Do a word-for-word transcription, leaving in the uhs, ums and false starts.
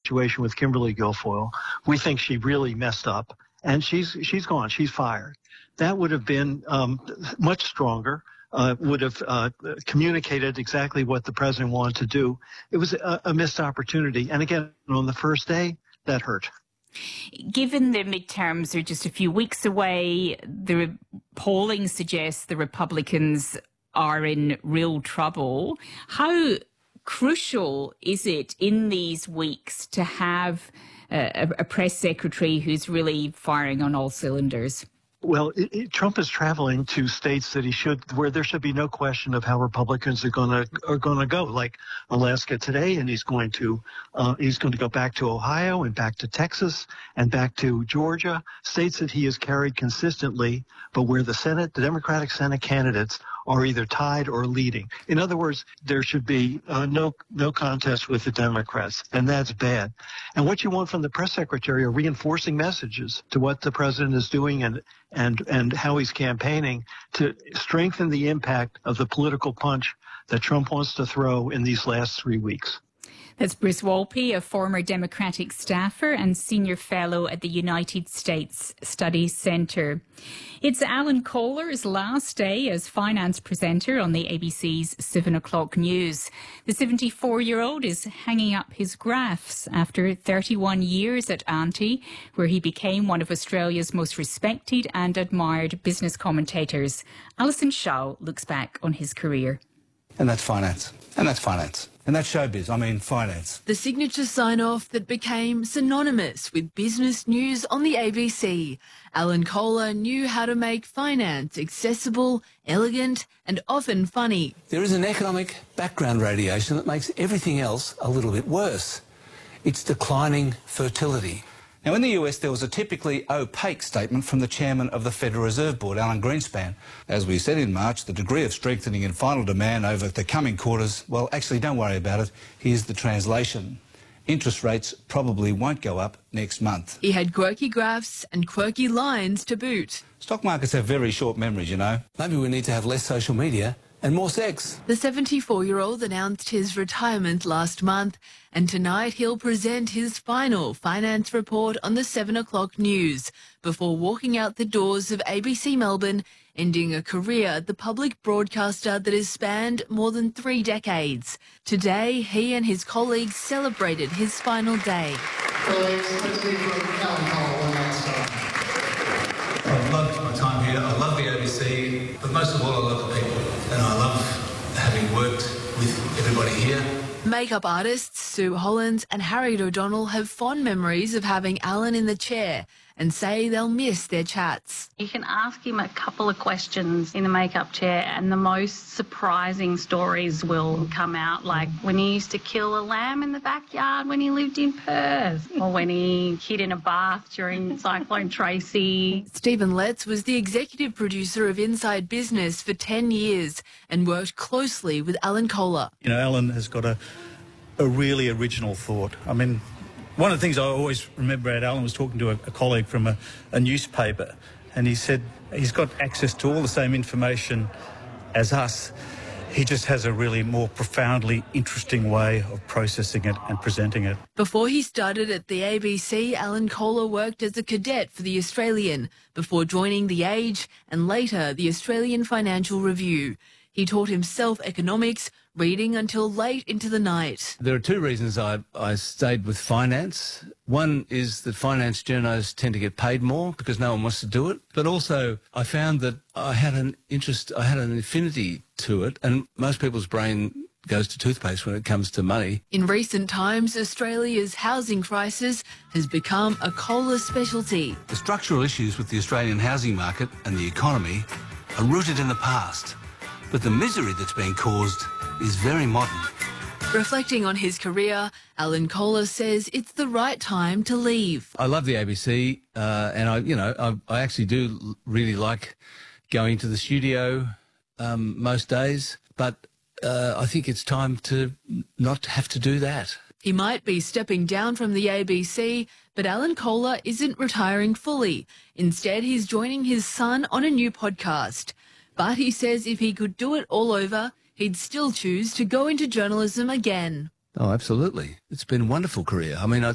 situation with Kimberly Guilfoyle. We think she really messed up, and she's she's gone. She's fired. That would have been um, much stronger. Uh, would have uh, communicated exactly what the president wanted to do. It was a, a missed opportunity. And again, on the first day, that hurt. Given the midterms are just a few weeks away, the polling suggests the Republicans are in real trouble. How crucial is it in these weeks to have a, a press secretary who's really firing on all cylinders? Well, it, it, Trump is traveling to states that he should, where there should be no question of how Republicans are going to are going to go, like Alaska today, and he's going to uh, he's going to go back to Ohio and back to Texas and back to Georgia, states that he has carried consistently, but where the Senate, the Democratic Senate candidates are either tied or leading. In other words, there should be uh, no no contest with the Democrats, and that's bad. And what you want from the press secretary are reinforcing messages to what the president is doing and and and how he's campaigning to strengthen the impact of the political punch that Trump wants to throw in these last three weeks. That's Bruce Wolpe, a former Democratic staffer and senior fellow at the United States Studies Centre. It's Alan Kohler's last day as finance presenter on the A B C's seven o'clock news. The seventy-four-year-old is hanging up his graphs after thirty-one years at Auntie, where he became one of Australia's most respected and admired business commentators. Alison Shaw looks back on his career. And that's finance. And that's finance. And that's showbiz, I mean finance. The signature sign-off that became synonymous with business news on the A B C. Alan Kohler knew how to make finance accessible, elegant and often funny. There is an economic background radiation that makes everything else a little bit worse. It's declining fertility. Now, in the U S, there was a typically opaque statement from the chairman of the Federal Reserve Board, Alan Greenspan. As we said in March, the degree of strengthening in final demand over the coming quarters, well, actually, don't worry about it. Here's the translation. Interest rates probably won't go up next month. He had quirky graphs and quirky lines to boot. Stock markets have very short memories, you know. Maybe we need to have less social media and more sex. The seventy-four-year-old announced his retirement last month, and tonight he'll present his final finance report on the seven o'clock news before walking out the doors of A B C Melbourne, ending a career at the public broadcaster that has spanned more than three decades. Today, he and his colleagues celebrated his final day. Colleagues, let's leave for Alan Kohler one last time. I've loved my time here. I love the A B C, but most of all, I love the people. And I love having worked with everybody here. Makeup artists Sue Hollins and Harriet O'Donnell have fond memories of having Alan in the chair and say they'll miss their chats. You can ask him a couple of questions in the makeup chair and the most surprising stories will come out, like when he used to kill a lamb in the backyard when he lived in Perth, or when he hid in a bath during Cyclone Tracy. Stephen Letts was the executive producer of Inside Business for ten years and worked closely with Alan Kohler. You know, Alan has got a, a really original thought. I mean, one of the things I always remember about Alan was talking to a, a colleague from a, a newspaper, and he said he's got access to all the same information as us. He just has a really more profoundly interesting way of processing it and presenting it. Before he started at the A B C, Alan Kohler worked as a cadet for The Australian before joining The Age and later the Australian Financial Review. He taught himself economics, reading until late into the night. There are two reasons I, I stayed with finance. One is that finance journos tend to get paid more because no one wants to do it. But also I found that I had an interest, I had an affinity to it, and most people's brain goes to toothpaste when it comes to money. In recent times, Australia's housing crisis has become a Kohler specialty. The structural issues with the Australian housing market and the economy are rooted in the past. But the misery that's been caused is very modern. Reflecting on his career, Alan Kohler says it's the right time to leave. I love the A B C, uh, and I, you know, I, I actually do really like going to the studio um, most days. But uh, I think it's time to not have to do that. He might be stepping down from the A B C, but Alan Kohler isn't retiring fully. Instead, he's joining his son on a new podcast. But he says if he could do it all over, he'd still choose to go into journalism again. Oh, absolutely. It's been a wonderful career. I mean, I,